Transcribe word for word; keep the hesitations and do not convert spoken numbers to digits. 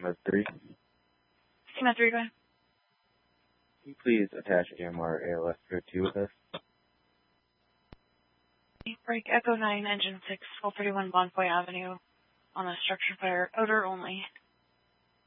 SEMA three. SEMA three, go ahead. Can you please attach A M R A L S code two with us? Break Echo nine, Engine six, twelve thirty-one Bonfoy Avenue on a structure fire, odor only.